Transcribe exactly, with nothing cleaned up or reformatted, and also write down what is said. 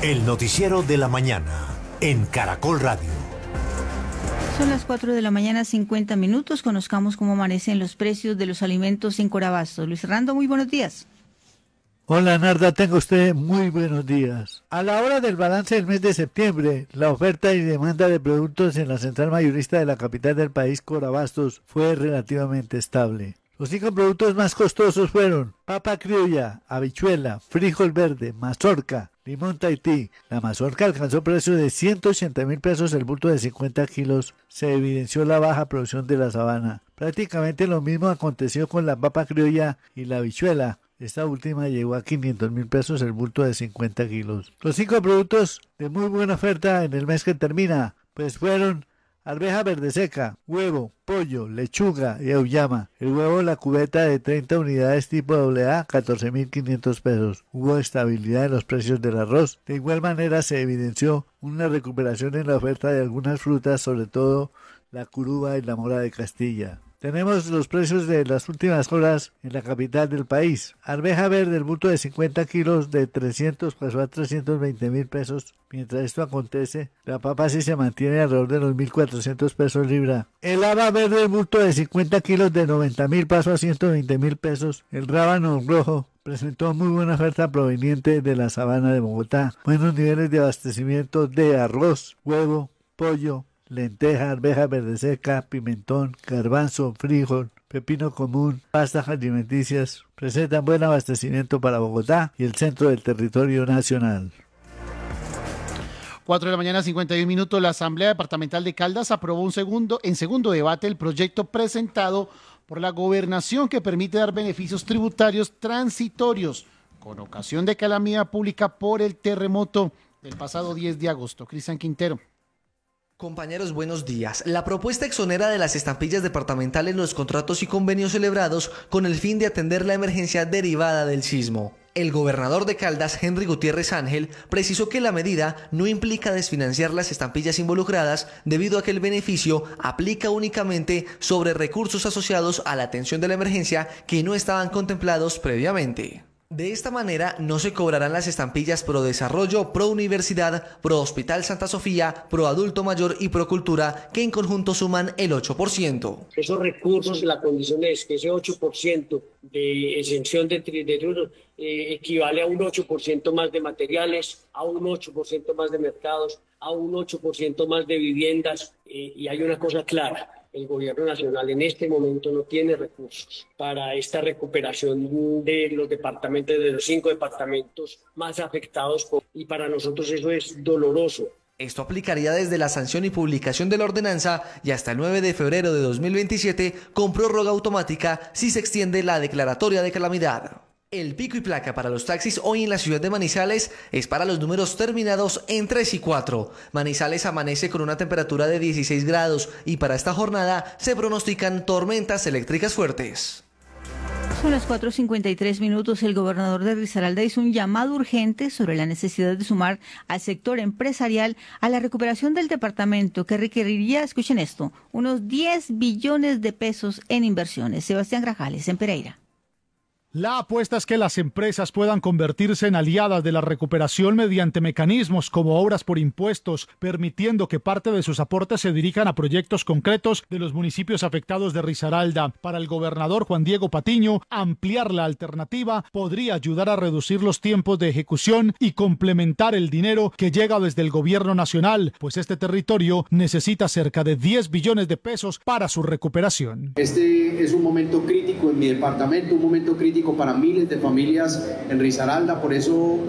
El noticiero de la mañana en Caracol Radio. Son las cuatro de la mañana, cincuenta minutos. Conozcamos cómo amanecen los precios de los alimentos en Corabastos. Luis Hernando, muy buenos días. Hola Narda, tenga usted muy buenos días. A la hora del balance del mes de septiembre, la oferta y demanda de productos en la central mayorista de la capital del país, Corabastos, fue relativamente estable. Los cinco productos más costosos fueron papa criolla, habichuela, frijol verde, mazorca, limón Tahití. La mazorca alcanzó precio de ciento ochenta mil pesos el bulto de cincuenta kilos. Se evidenció la baja producción de la sabana. Prácticamente lo mismo aconteció con la papa criolla y la habichuela. Esta última llegó a quinientos mil pesos el bulto de cincuenta kilos. Los cinco productos de muy buena oferta en el mes que termina, pues fueron arveja verde seca, huevo, pollo, lechuga y auyama. El huevo, la cubeta de treinta unidades tipo doble A, catorce mil quinientos pesos. Hubo estabilidad en los precios del arroz. De igual manera se evidenció una recuperación en la oferta de algunas frutas, sobre todo la curuba y la mora de Castilla. Tenemos los precios de las últimas horas en la capital del país. Arveja verde, el bulto de cincuenta kilos de trescientos pasó a trescientos veinte mil pesos. Mientras esto acontece, la papa sí se mantiene alrededor de los mil cuatrocientos pesos libra. El haba verde, el bulto de cincuenta kilos de noventa mil pasó a ciento veinte mil pesos. El rábano rojo presentó muy buena oferta proveniente de la sabana de Bogotá. Buenos niveles de abastecimiento de arroz, huevo, pollo, lenteja, arveja verde seca, pimentón, garbanzo, frijol, pepino común, pastas alimenticias. Presentan buen abastecimiento para Bogotá y el centro del territorio nacional. cuatro de la mañana, cincuenta y un minutos. La Asamblea Departamental de Caldas aprobó un segundo, en segundo debate el proyecto presentado por la Gobernación que permite dar beneficios tributarios transitorios con ocasión de calamidad pública por el terremoto del pasado diez de agosto. Cristian Quintero. Compañeros, buenos días. La propuesta exonera de las estampillas departamentales los contratos y convenios celebrados con el fin de atender la emergencia derivada del sismo. El gobernador de Caldas, Henry Gutiérrez Ángel, precisó que la medida no implica desfinanciar las estampillas involucradas debido a que el beneficio aplica únicamente sobre recursos asociados a la atención de la emergencia que no estaban contemplados previamente. De esta manera no se cobrarán las estampillas Pro Desarrollo, Pro Universidad, Pro Hospital Santa Sofía, Pro Adulto Mayor y Pro Cultura, que en conjunto suman el ocho por ciento. Esos recursos, la condición es que ese ocho por ciento de exención de tributos eh, equivale a un ocho por ciento más de materiales, a un ocho por ciento más de mercados, a un ocho por ciento más de viviendas eh, y hay una cosa clara. El gobierno nacional en este momento no tiene recursos para esta recuperación de los departamentos, de los cinco departamentos más afectados, y para nosotros eso es doloroso. Esto aplicaría desde la sanción y publicación de la ordenanza y hasta el nueve de febrero de dos mil veintisiete con prórroga automática si se extiende la declaratoria de calamidad. El pico y placa para los taxis hoy en la ciudad de Manizales es para los números terminados en tres y cuatro. Manizales amanece con una temperatura de dieciséis grados y para esta jornada se pronostican tormentas eléctricas fuertes. Son las cuatro cincuenta y tres minutos. El gobernador de Risaralda hizo un llamado urgente sobre la necesidad de sumar al sector empresarial a la recuperación del departamento, que requeriría, escuchen esto, unos diez billones de pesos en inversiones. Sebastián Grajales, en Pereira. La apuesta es que las empresas puedan convertirse en aliadas de la recuperación mediante mecanismos como obras por impuestos, permitiendo que parte de sus aportes se dirijan a proyectos concretos de los municipios afectados de Risaralda. Para el gobernador Juan Diego Patiño, ampliar la alternativa podría ayudar a reducir los tiempos de ejecución y complementar el dinero que llega desde el gobierno nacional, pues este territorio necesita cerca de diez billones de pesos para su recuperación. Este es un momento crítico en mi departamento, un momento crítico para miles de familias en Risaralda, por eso